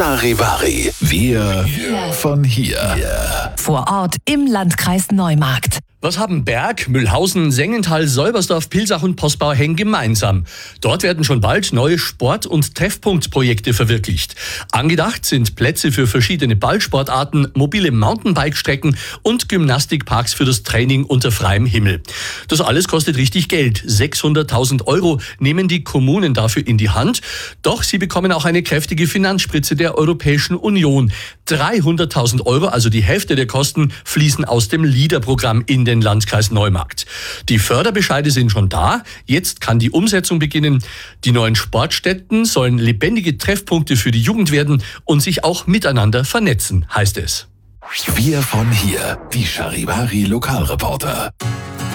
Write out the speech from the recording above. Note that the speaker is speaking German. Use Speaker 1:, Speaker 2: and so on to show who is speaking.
Speaker 1: Charivari. Wir von hier.
Speaker 2: Vor Ort im Landkreis Neumarkt.
Speaker 3: Was haben Berg, Mühlhausen, Sengenthal, Säubersdorf, Pilsach und Postbauheng gemeinsam? Dort werden schon bald neue Sport- und Treffpunktprojekte verwirklicht. Angedacht sind Plätze für verschiedene Ballsportarten, mobile Mountainbike-Strecken und Gymnastikparks für das Training unter freiem Himmel. Das alles kostet richtig Geld. 600.000 € nehmen die Kommunen dafür in die Hand. Doch sie bekommen auch eine kräftige Finanzspritze der Europäischen Union. 300.000 €, also die Hälfte der Kosten, fließen aus dem LEADER-Programm in den Landkreis Neumarkt. Die Förderbescheide sind schon da. Jetzt kann die Umsetzung beginnen. Die neuen Sportstätten sollen lebendige Treffpunkte für die Jugend werden und sich auch miteinander vernetzen, heißt es.
Speaker 1: Wir von hier. Die Charivari Lokalreporter.